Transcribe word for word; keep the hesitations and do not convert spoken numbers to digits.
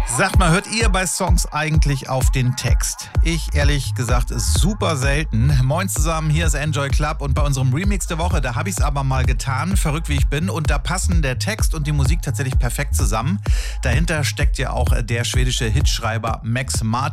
Sagt mal, hört ihr bei Songs eigentlich auf den Text? Ich ehrlich gesagt super selten. Moin zusammen, hier ist Enjoy Club und bei unserem Remix der Woche, da habe ich es aber mal getan, verrückt wie ich bin, und da passen der Text und die Musik tatsächlich perfekt zusammen. Dahinter steckt ja auch der schwedische Hitschreiber Max Martin.